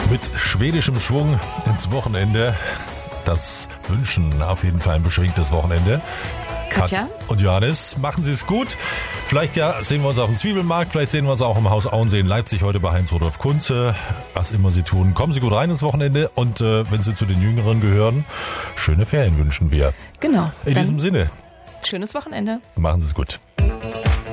Mit schwedischem Schwung ins Wochenende. Das wünschen auf jeden Fall ein beschwingtes Wochenende. Katja und Johannes, machen Sie es gut. Vielleicht sehen wir uns auf dem Zwiebelmarkt, vielleicht sehen wir uns auch im Haus Auensee in Leipzig heute bei Heinz-Rudolf Kunze. Was immer Sie tun, kommen Sie gut rein ins Wochenende und wenn Sie zu den Jüngeren gehören, schöne Ferien wünschen wir. Genau. In diesem Sinne. Schönes Wochenende. Machen Sie es gut.